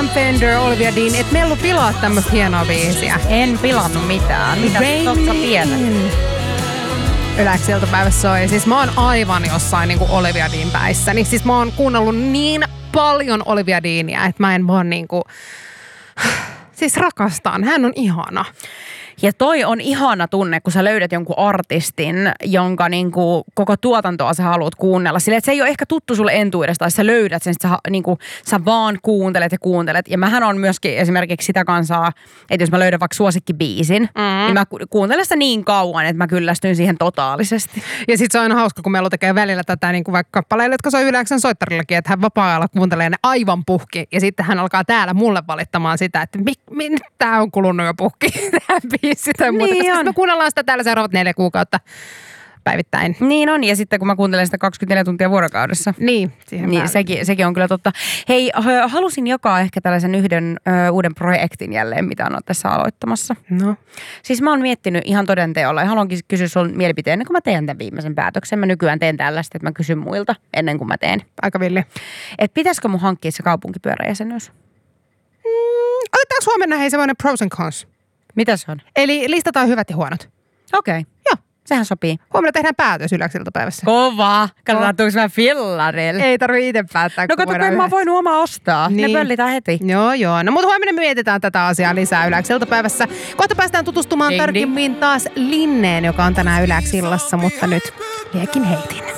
Sam Fender, Olivia Dean, et Mellu pilaa tämmöstä hienoa biisiä. En pilannut mitään. Mitä totta tiedät? Yläksi iltapäivässä soi. Siis mä oon aivan jossain niinku Olivia Dean päissäni. Siis mä oon kuunnellut niin paljon Olivia Deania, että mä en vaan niinku... Siis rakastan. Hän on ihana. Ja toi on ihana tunne, kun sä löydät jonkun artistin, jonka niinku koko tuotantoa sä haluat kuunnella. Silleen, että se ei ole ehkä tuttu sulle entuudestaan, sä löydät sen, sä vaan kuuntelet ja kuuntelet. Ja mähän on myöskin esimerkiksi sitä kansaa, että jos mä löydän vaikka suosikkibiisin, niin mä kuuntelen sitä niin kauan, että mä kyllästyn siihen totaalisesti. Ja sit se on aina hauska, kun Mellu tekee välillä tätä niin kuin vaikka kappaleille, jotka soi Yleksän soittarillakin, että hän vapaa-ajalla kuuntelee ne aivan puhki. Ja sitten hän alkaa täällä mulle valittamaan sitä, että nyt tää on kulunut jo puhki, tää biisi tai muuta. Niin koska me kuunnellaan sitä täällä seuraavat 4 kuukautta päivittäin. Niin on, ja sitten kun mä kuuntelen sitä 24 tuntia vuorokaudessa. Niin, niin sekin on kyllä totta. Hei, halusin jakaa ehkä tällaisen yhden uuden projektin jälleen, mitä on tässä aloittamassa. No. Siis mä oon miettinyt ihan todenteolla ja haluankin kysyä sun mielipiteen ennen kuin mä teen tämän viimeisen päätöksen. Mä nykyään teen tällaista, että mä kysyn muilta ennen kuin mä teen. Aika villi. Että pitäisikö mun hankkia se kaupunkipyöräjäsenyys? Otetaanko huomenna hei semmoinen pros and cons? Mitä se on? Eli listataan hyvät ja huonot. Okei. Joo. Sehän sopii. Huomenna tehdään päätös Yläksiltapäivässä. Kova! Katsotaan, tuliko mä fillarille. Ei tarvitse itse päättää. No kato, kun mä voin oma ostaa. Niin. Ne pöllitään heti. Joo. No mutta huomenna mietitään tätä asiaa lisää Yläksiltapäivässä. Kohta päästään tutustumaan tarkemmin taas Linneen, joka on tänään Yläksillassa, mutta nyt liekin heitin.